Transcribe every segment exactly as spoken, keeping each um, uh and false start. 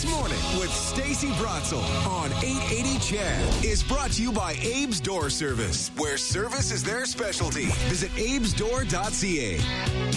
Morning with Stacey Brotzel on eight eighty C H E D is brought to you by Abe's Door Service, where service is their specialty. Visit abes door dot c a.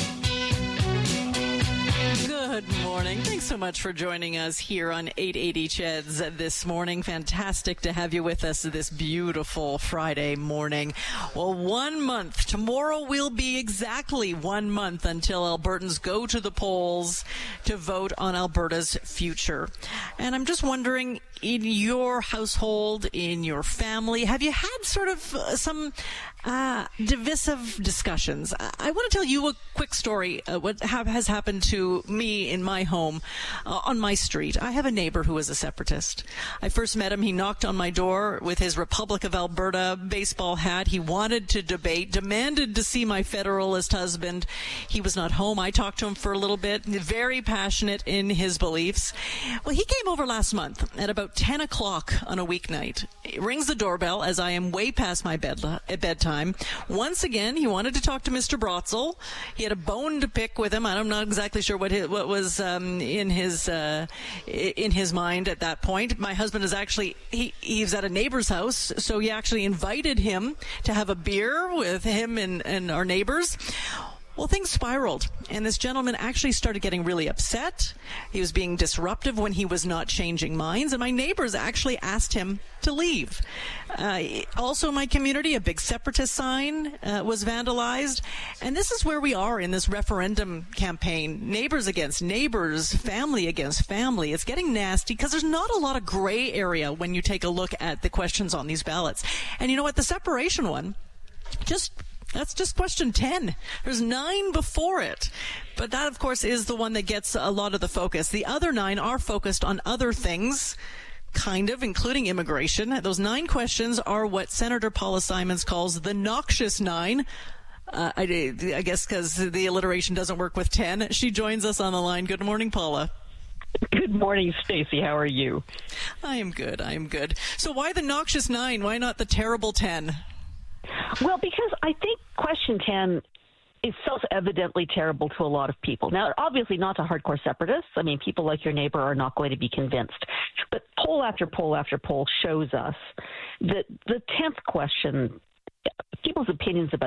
Good morning. Thanks so much for joining us here on eight eighty C H E Ds this morning. Fantastic to have you with us this beautiful Friday morning. Well, one month. Tomorrow will be exactly one month until Albertans go to the polls to vote on Alberta's future. And I'm just wondering, in your household, in your family, have you had sort of uh, some uh, divisive discussions? I, I want to tell you a quick story, uh, what ha- has happened to me in my home uh, on my street. I have a neighbor who is a separatist. I first met him. He knocked on my door with his Republic of Alberta baseball hat. He wanted to debate, demanded to see my Federalist husband. He was not home. I talked to him for a little bit, very passionate in his beliefs. Well, he came over last month at about ten o'clock on a weeknight. He rings the doorbell as I am way past my bed at bedtime. Once again, he wanted to talk to Mister Brotzel. He had a bone to pick with him. I'm not exactly sure what his, what was um, in his uh, in his mind at that point. My husband is actually he he's at a neighbor's house, so he actually invited him to have a beer with him and, and our neighbors. Well, things spiraled, and this gentleman actually started getting really upset. He was being disruptive when he was not changing minds, and my neighbors actually asked him to leave. Uh, also, in my community, a big separatist sign uh, was vandalized, and this is where we are in this referendum campaign. Neighbors against neighbors, family against family. It's getting nasty because there's not a lot of gray area when you take a look at the questions on these ballots. And you know what? The separation one, just... That's just question ten. There's nine before it. But that, of course, is the one that gets a lot of the focus. The other nine are focused on other things, kind of, including immigration. Those nine questions are what Senator Paula Simons calls the noxious nine. Uh, I, I guess because the alliteration doesn't work with ten. She joins us on the line. Good morning, Paula. Good morning, Stacey. How are you? I am good. I am good. So why the noxious nine? Why not the terrible ten? Well, because I think question ten is self-evidently terrible to a lot of people. Now, obviously not to hardcore separatists. I mean, people like your neighbor are not going to be convinced. But poll after poll after poll shows us that the tenth question, people's opinions about